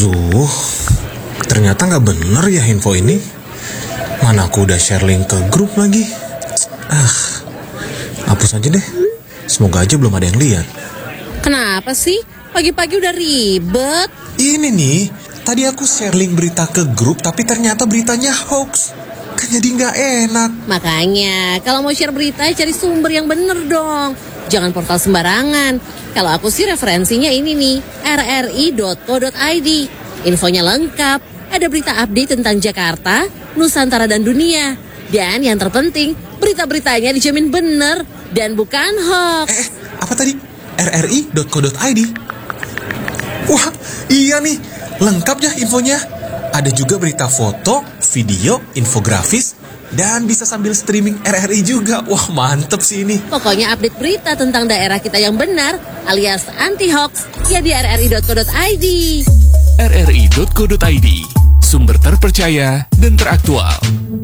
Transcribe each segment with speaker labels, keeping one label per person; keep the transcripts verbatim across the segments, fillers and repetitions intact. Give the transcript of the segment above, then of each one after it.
Speaker 1: Aduh, ternyata gak bener ya info ini. Mana aku udah share link ke grup lagi. Ah, hapus aja deh. Semoga aja belum ada yang lihat.
Speaker 2: Kenapa sih? Pagi-pagi udah ribet.
Speaker 1: Ini nih, tadi aku share link berita ke grup, tapi ternyata beritanya hoax. Kan jadi gak enak.
Speaker 2: Makanya, kalau mau share berita, cari sumber yang bener dong. Jangan portal sembarangan. Kalau aku sih referensinya ini nih, r r i dot co dot i d. Infonya lengkap, ada berita update tentang Jakarta, Nusantara dan dunia. Dan yang terpenting, berita-beritanya dijamin bener dan bukan hoax.
Speaker 1: Eh, apa tadi? r r i dot co dot i d. Wah, iya nih, lengkap ya infonya. Ada juga berita foto, video, infografis, dan bisa sambil streaming R R I juga. Wah, mantep sih ini.
Speaker 2: Pokoknya update berita tentang daerah kita yang benar, alias anti-hoax, ya di r r i dot co dot i d.
Speaker 3: r r i dot co dot i d, sumber terpercaya dan teraktual.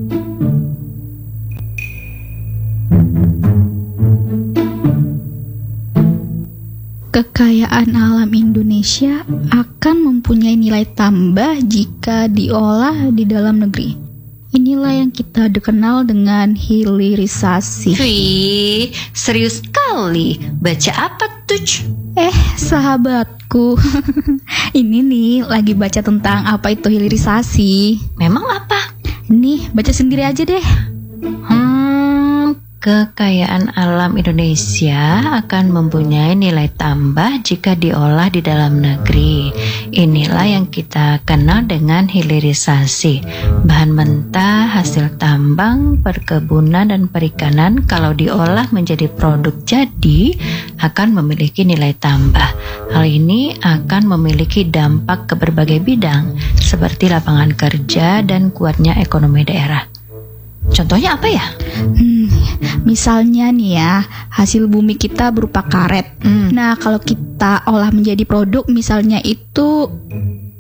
Speaker 4: Kekayaan alam Indonesia akan mempunyai nilai tambah jika diolah di dalam negeri. Inilah yang kita dikenal dengan hilirisasi.
Speaker 5: Wih, serius sekali. Baca apa tuh?
Speaker 4: Eh, sahabatku. Ini nih lagi baca tentang apa itu hilirisasi.
Speaker 5: Memang apa?
Speaker 4: Nih, baca sendiri aja deh.
Speaker 5: Hmm, kekayaan alam Indonesia akan mempunyai nilai tambah jika diolah di dalam negeri. Inilah yang kita kenal dengan hilirisasi. Bahan mentah, hasil tambang, perkebunan, dan perikanan kalau diolah menjadi produk jadi akan memiliki nilai tambah. Hal ini akan memiliki dampak ke berbagai bidang seperti lapangan kerja dan kuatnya ekonomi daerah. Contohnya apa ya?
Speaker 4: Hmm, misalnya nih ya, hasil bumi kita berupa karet.
Speaker 5: Hmm.
Speaker 4: Nah, kalau kita olah menjadi produk, misalnya itu